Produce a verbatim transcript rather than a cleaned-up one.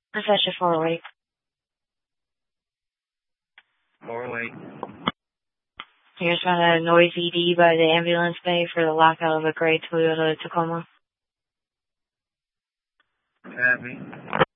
Professor four oh eight. four oh eight. Here's from a noise E D by the ambulance bay for the lockout of a gray Toyota Tacoma. Copy.